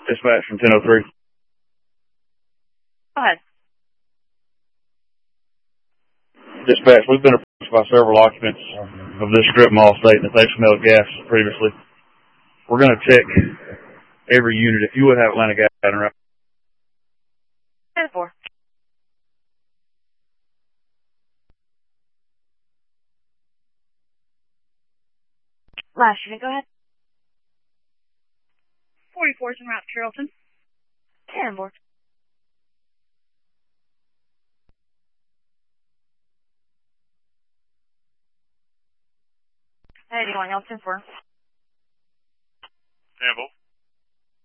Dispatch from 1003. Go ahead. Dispatch, we've been approached by several occupants of this strip mall stating that they've smelled gas previously. We're going to check every unit. If you would have Atlanta Gas right. 10-4. Last unit, go ahead. 44 is en route to Carrollton. 10-4. Hey, anyone else 10-4? 10-4.